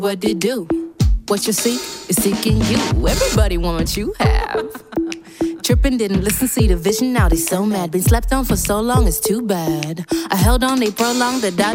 What it do? What you seek is seeking you. Everybody want what you have. Trippin', didn't listen, see the vision, now they so mad. Been slept on for so long, it's too bad. I held on, they prolonged the